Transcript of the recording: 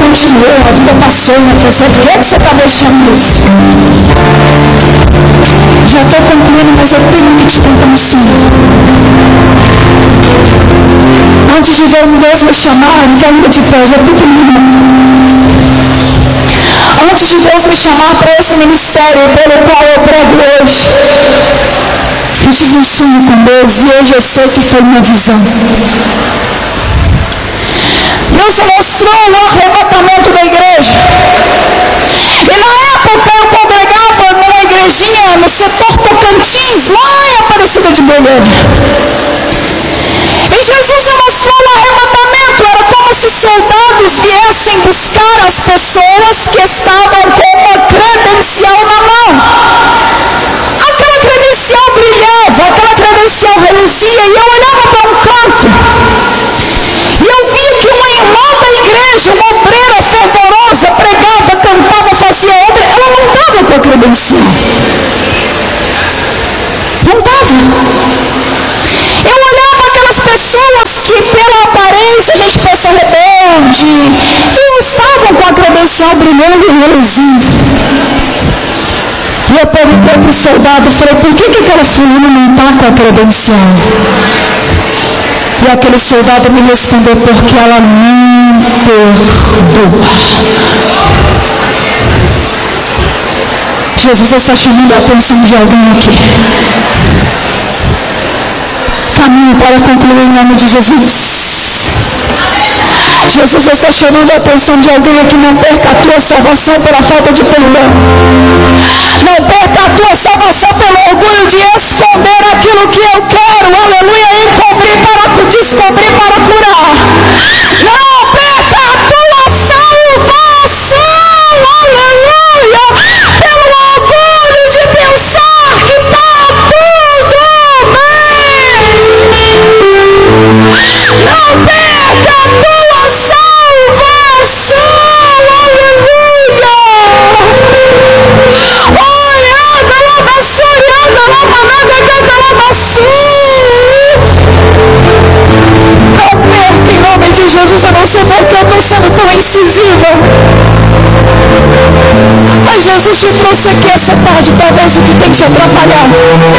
continuou, a vida passou, né? Falei, por que você está deixando isso? Já estou concluindo, mas eu tenho que te contar um sonho. Antes de Deus me chamar, ainda de pé, já estou terminando. Antes de Deus me chamar para esse ministério pelo qual eu prego hoje, eu tive um sonho com Deus e hoje eu sei que foi uma visão. Deus mostrou o arrebatamento da igreja. E na época eu congregava numa igrejinha no setor Tocantins, lá em Aparecida de Goiânia. E Jesus mostrou o arrebatamento. Era como se soldados viessem buscar as pessoas que estavam com uma credencial na mão. Aquela credencial brilhava, aquela credencial reluzia, e eu olhava para um canto e eu via que uma irmã da igreja, uma obreira fervorosa, pregava, cantava, fazia obra. Ela não estava com a credencial. Não estava. Eu olhava aquelas pessoas que pela aparência a gente pensa rebelde, e não estavam com a credencial brilhando e reluzindo. E eu perguntei para o soldado, falei, por que aquela fulana não está com a credencial? E aquele soldado me respondeu, porque ela não perdoa. Jesus está chamando a atenção de alguém aqui. Caminho para concluir em nome de Jesus. Jesus está chamando a atenção de alguém aqui. Não perca a tua salvação pela falta de perdão. Não perca a tua salvação pelo orgulho de esconder aquilo que eu quero, aleluia, encobrir para descobrir para curar. Não perca a tua salvação, aleluia, pelo orgulho de pensar que está tudo bem. Não perca a tua salvação, aleluia. Não perca em nome de Jesus. Eu não sei porque eu estou sendo tão incisiva, mas Jesus te trouxe aqui essa tarde. Talvez o que tem te atrapalhado